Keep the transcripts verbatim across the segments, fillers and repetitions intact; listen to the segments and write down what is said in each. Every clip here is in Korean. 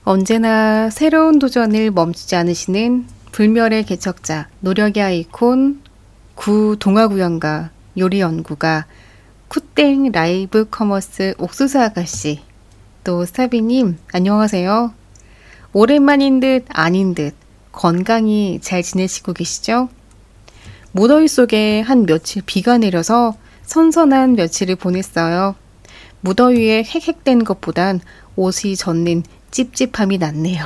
언제나 새로운 도전을 멈추지 않으시는 불멸의 개척자, 노력의 아이콘, 구 동화구연가, 요리연구가, 쿠땡 라이브 커머스 옥수수 아가씨, 또 스타비님 안녕하세요. 오랜만인 듯 아닌 듯 건강히 잘 지내시고 계시죠? 무더위 속에 한 며칠 비가 내려서 선선한 며칠을 보냈어요. 무더위에 헥헥댄 것보단 옷이 젖는 찝찝함이 낫네요.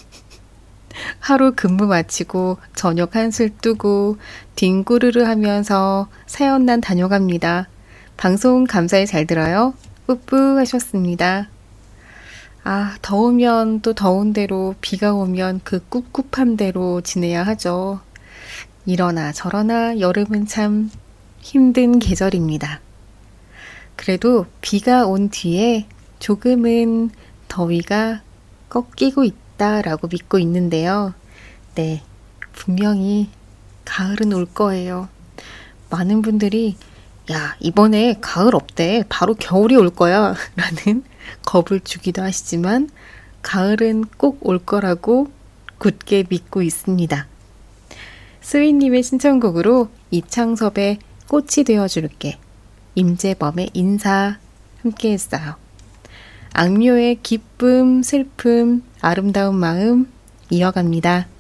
하루 근무 마치고 저녁 한술 뜨고 뒹구르르 하면서 사연난 다녀갑니다. 방송 감사히 잘 들어요. 뿌뿌 하셨습니다. 아, 더우면 또 더운 대로, 비가 오면 그 꿉꿉한 대로 지내야 하죠. 이러나 저러나 여름은 참 힘든 계절입니다. 그래도 비가 온 뒤에 조금은 더위가 꺾이고 있다라고 믿고 있는데요. 네, 분명히 가을은 올 거예요. 많은 분들이 야, 이번에 가을 없대. 바로 겨울이 올 거야. 라는 겁을 주기도 하시지만 가을은 꼭 올 거라고 굳게 믿고 있습니다. 스윗님의 신청곡으로 이창섭의 꽃이 되어줄게, 임재범의 인사 함께 했어요. 악뮤의 기쁨, 슬픔, 아름다운 마음 이어갑니다.